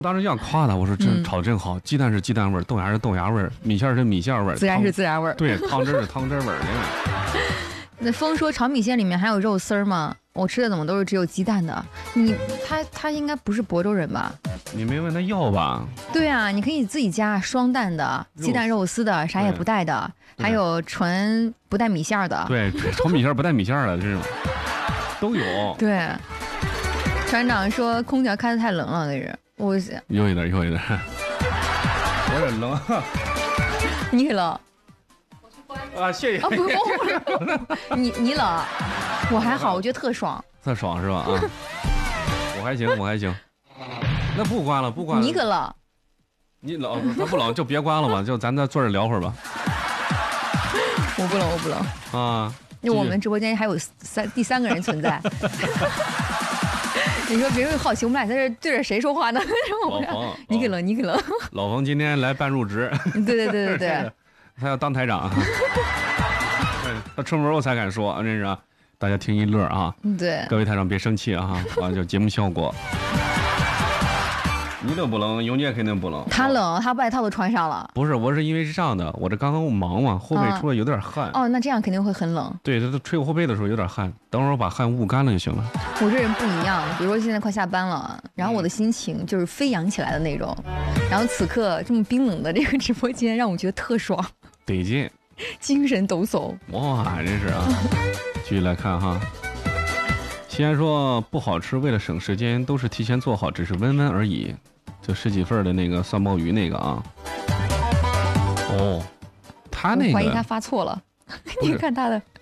当时这样夸他，我说这炒真好，鸡蛋是鸡蛋味儿，豆芽是豆芽味儿，米线是米线味儿， 孜然是孜然味儿， 对，汤汁是汤汁味儿的。 那风说炒米线里面还有肉丝儿吗？我吃的怎么都是只有鸡蛋的？他应该不是亳州人吧？ 你没问他要吧？ 对啊，你可以自己加双蛋的、鸡蛋肉丝的，啥也不带的，还有纯不带米线的。 对，炒米线不带米线的这种都有。 对，船长说空调开得太冷了，那是我有一点，有点冷。 你冷啊？谢谢啊！不，你冷，我还好，我觉得特爽。 特爽是吧？啊，我还行。那不关了。 你可冷。 你冷，他不冷就别关了吧，就咱再坐这聊会儿吧。 我不冷啊！ 那我们直播间还有第三个人存在。你说别人会好奇，我们俩在这对着谁说话呢？ 老冯， 你可冷。 老冯今天来办入职。 对， 他要当台长。他出门我才敢说，真是大家听一乐啊。 对， 各位台长别生气啊，就节目效果。你都不冷，永杰肯定不冷。 他冷，他外套都穿上了。 不是，我是因为是这样的，我这刚刚忙嘛，后背出了有点汗。 哦，那这样肯定会很冷。 对，他吹我后背的时候有点汗，等会儿我把汗捂干了就行了。 我这人不一样，比如说现在快下班了，然后我的心情就是飞扬起来的那种，然后此刻这么冰冷的这个直播间让我觉得特爽， 得劲， 精神抖擞。 哇，真是啊！继续来看哈。西安说不好吃，为了省时间都是提前做好，只是温温而已。就十几份的那个酸鲍鱼那个啊。哦，他那个我怀疑他发错了。你看他的。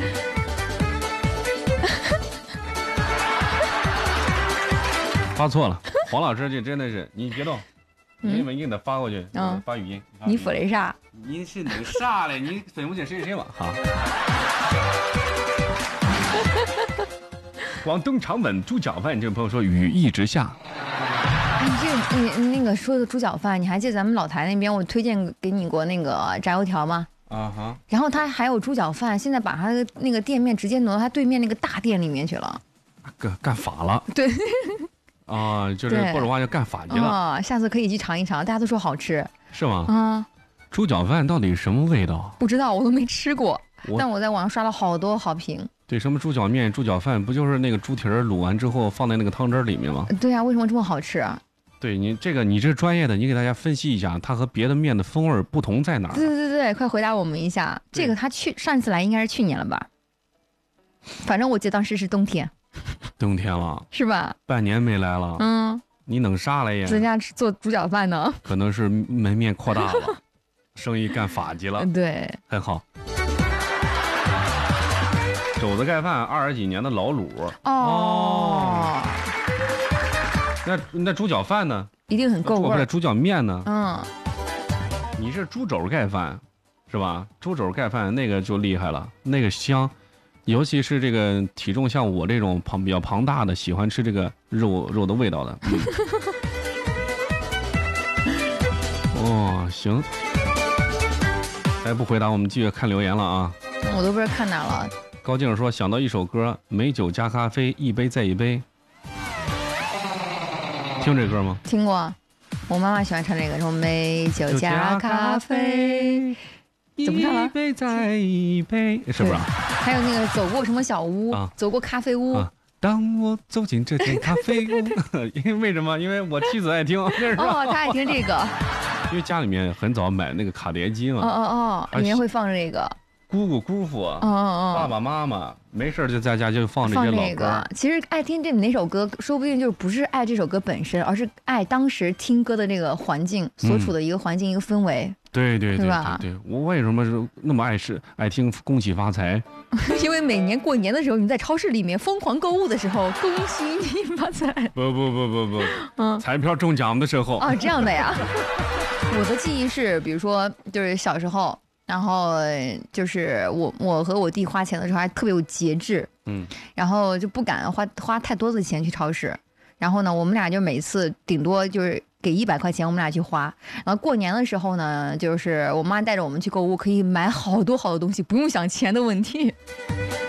发错了，黄老师这真的是你别动，你们给他发过去，发语音。 你说的啥？ 你是那个啥嘞？你分不清谁是谁嘛？哈。广东长吻猪脚饭，这位朋友说雨一直下。 你那个说的猪脚饭，你还记得咱们老台那边我推荐给你过那个炸油条吗？ 啊哈。 然后他还有猪脚饭，现在把他的那个店面直接挪到他对面那个大店里面去了。 干法了。 对。 啊，就是或者话就干法去了。 啊，下次可以去尝一尝，大家都说好吃。 是吗？ 啊。 猪脚饭到底是什么味道？ 不知道，我都没吃过，但我在网上刷了好多好评。 对，什么猪脚面、猪脚饭，不就是那个猪蹄儿卤完之后放在那个汤汁里面吗？ 对啊，为什么这么好吃啊？ 对你这是专业的，你给大家分析一下，它和别的面的风味不同在哪儿？ 对，快回答我们一下。这个他上一次来应该是去年了吧？反正我记得当时是冬天。 冬天了， 是吧？ 半年没来了。你弄啥了呀？ 咱家做猪脚饭呢？ 可能是门面扩大了，生意干法级了。 对， 很好。肘子盖饭20几年的老卤。哦。那猪脚饭呢？ 一定很够味。 不是猪脚面呢？你是猪肘盖饭，是吧？猪肘盖饭那个就厉害了，那个香，尤其是这个体重像我这种比较庞大的，喜欢吃这个肉的味道的。哦，行。再不回答，我们继续看留言了啊！ 我都不知道看哪了。 高静说想到一首歌，美酒加咖啡，一杯再一杯。听这歌吗？ 听过，我妈妈喜欢唱这个，说美酒加咖啡，怎么唱了？ 一杯再一杯，是不是？ 还有那个走过什么小屋，走过咖啡屋。 当我走进这间咖啡屋，为什么？因为我妻子爱听。哦， 她爱听这个。 因为家里面很早买那个卡碟机嘛。 里面会放这个。 姑父，爸爸妈妈没事就在家就放这些老歌。 其实爱听这哪首歌，说不定就是不是爱这首歌本身，而是爱当时听歌的这个环境，所处的一个环境，一个氛围。 对， 吧？ 对，我为什么是那么爱听恭喜发财？ 因为每年过年的时候，你在超市里面疯狂购物的时候，恭喜你发财。 不，彩票中奖的时候。 哦，这样的呀。我的记忆是，比如说就是小时候。然后就是我和我弟花钱的时候还特别有节制，然后就不敢花太多的钱去超市。然后呢，我们俩就每次顶多就是给100块钱，我们俩去花。然后过年的时候呢，就是我妈带着我们去购物，可以买好多好多东西，不用想钱的问题。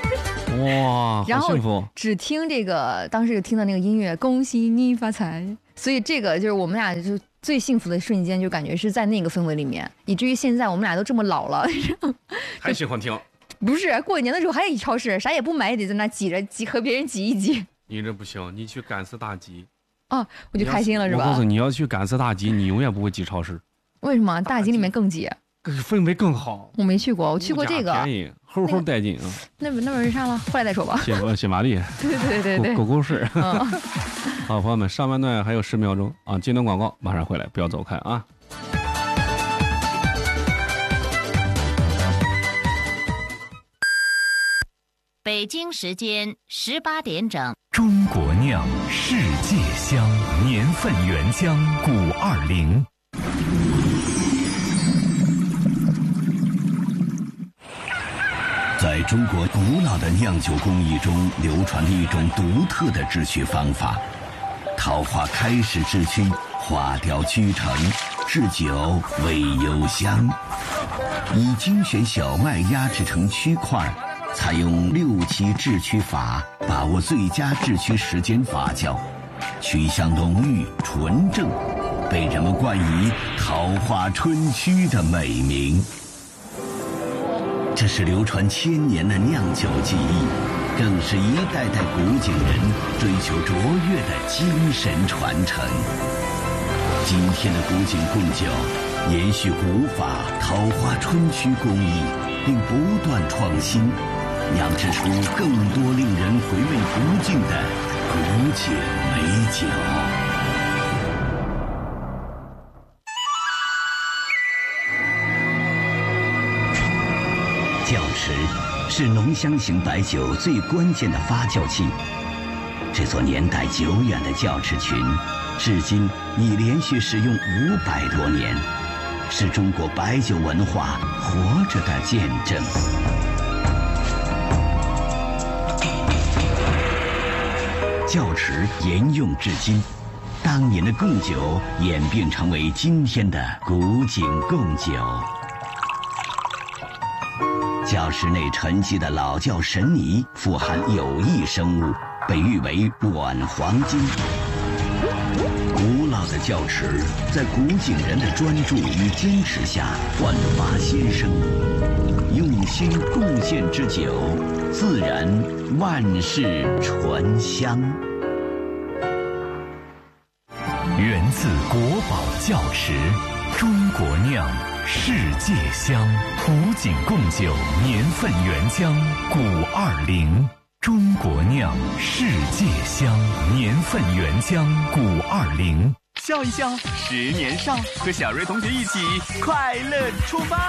哇，好幸福！ 只听这个当时听的那个音乐，恭喜你发财， 所以这个就是我们俩就最幸福的瞬间，就感觉是在那个氛围里面，以至于现在我们俩都这么老了， 还喜欢听。 不是过年的时候还得去超市，啥也不买，也得在那挤和别人挤一挤。 你这不行，你去赶次大集哦，我就开心了是吧？ 我告诉你，你要去赶次大集，你永远不会挤超市。 为什么？大集里面更挤， 氛围更好。 我没去过，我去过这个， 便宜，齁带劲啊！ 那边是啥了？后来再说吧。 谢玛丽， 对， 狗市。好，朋友们，上半段还有10秒钟啊，接段广告，马上回来，不要走开啊。 北京时间18点整。 中国酿世界香，年份原浆520。 在中国古老的酿酒工艺中，流传着一种独特的制曲方法。桃花开时制曲，花雕曲成，制酒为幽香。以精选小麦压制成曲块，采用6期制曲法，把握最佳制曲时间发酵，曲香浓郁纯正，被人们冠以桃花春曲的美名。这是流传1000年的酿酒技艺，更是一代代古井人追求卓越的精神传承。今天的古井贡酒延续古法桃花春曲工艺，并不断创新，酿制出更多令人回味不尽的古井美酒。窖池是浓香型白酒最关键的发酵器。这座年代久远的窖池群，至今已连续使用500多年，是中国白酒文化活着的见证。窖池沿用至今，当年的贡酒演变成为今天的古井贡酒。窖池内沉积的老窖神泥富含有益生物，被誉为软黄金。古老的窖池在古井人的专注与坚持下焕发新生，用心贡献之酒，自然万世醇香。 源自国宝窖池，中国酿世界香，古井贡酒年份原浆520。中国酿世界香，年份原浆520。 笑一笑，10年少，和小瑞同学一起快乐出发。